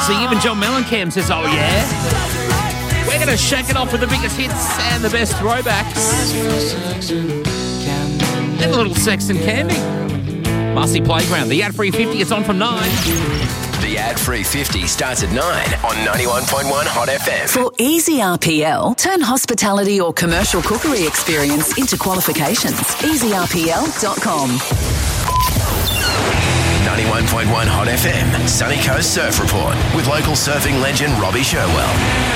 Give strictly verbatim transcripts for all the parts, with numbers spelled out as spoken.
See, even John Mellencamp says, oh yeah. We're going to shake it off with the biggest hits and the best throwbacks. And a little sex and candy. Marcy Playground. The ad-free fifty is on from nine. The ad-free fifty starts at nine on ninety-one point one Hot F M. For easy R P L, turn hospitality or commercial cookery experience into qualifications. easy r p l dot com. ninety-one point one Hot F M, Sunny Coast Surf Report with local surfing legend Robbie Sherwell.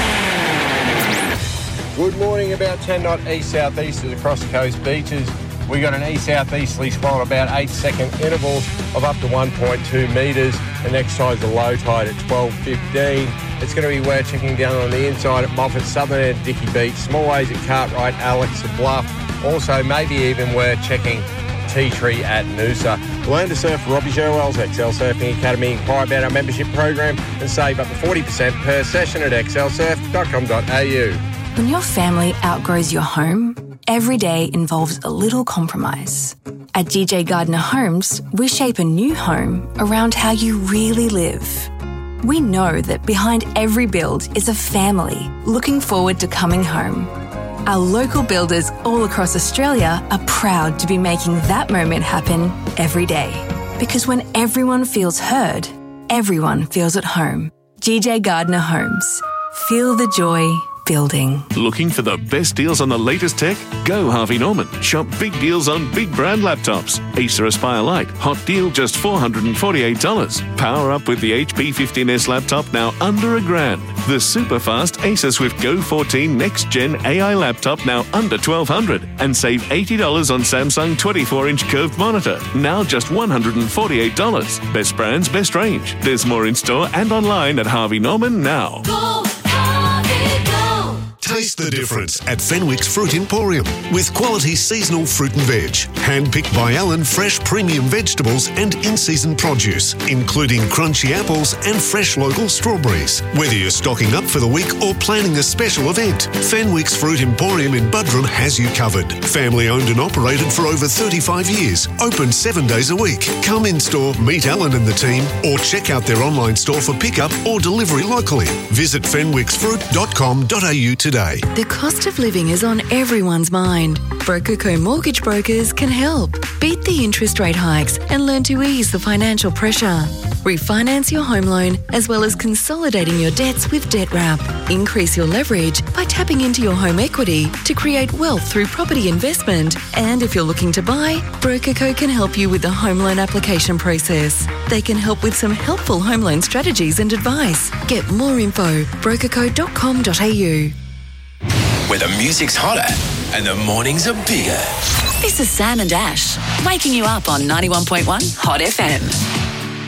Good morning. About ten knot east-southeasters across the coast beaches. We got an east-southeasterly swell at about eight second intervals of up to one point two metres. The next tide's a low tide at twelve fifteen. It's going to be we're checking down on the inside at Moffat, southern end Dicky Beach, small waves at Cartwright, Alex, Bluff. Also, maybe even we're checking Tea Tree at Noosa. Learn to surf Robbie Sherwell's X L Surfing Academy. Inquire about our membership program and save up to forty percent per session at x l surf dot com dot a u. When your family outgrows your home, every day involves a little compromise. At G J Gardner Homes, we shape a new home around how you really live. We know that behind every build is a family looking forward to coming home. Our local builders all across Australia are proud to be making that moment happen every day. Because when everyone feels heard, everyone feels at home. G J Gardner Homes. Feel the joy building. Looking for the best deals on the latest tech? Go Harvey Norman. Shop big deals on big brand laptops. Acer Aspire Lite. Hot deal just four hundred forty-eight dollars. Power up with the H P fifteen S laptop now under a grand. The super fast Acer Swift Go fourteen Next Gen A I laptop now under twelve hundred dollars. And save eighty dollars on Samsung twenty-four inch curved monitor. Now just one hundred forty-eight dollars. Best brands, best range. There's more in store and online at Harvey Norman now. Go, Harvey, go. Taste the difference at Fenwick's Fruit Emporium with quality seasonal fruit and veg. Handpicked by Alan fresh premium vegetables and in-season produce, including crunchy apples and fresh local strawberries. Whether you're stocking up for the week or planning a special event, Fenwick's Fruit Emporium in Buderim has you covered. Family owned and operated for over thirty-five years. Open seven days a week. Come in store, meet Alan and the team, or check out their online store for pickup or delivery locally. Visit fenwicks fruit dot com dot a u today. The cost of living is on everyone's mind. Brokerco Mortgage Brokers can help. Beat the interest rate hikes and learn to ease the financial pressure. Refinance your home loan as well as consolidating your debts with Debt Wrap. Increase your leverage by tapping into your home equity to create wealth through property investment. And if you're looking to buy, Brokerco can help you with the home loan application process. They can help with some helpful home loan strategies and advice. Get more info, brokerco dot com dot a u. Where the music's hotter and the mornings are bigger. This is Sam and Ash, waking you up on ninety-one point one Hot F M.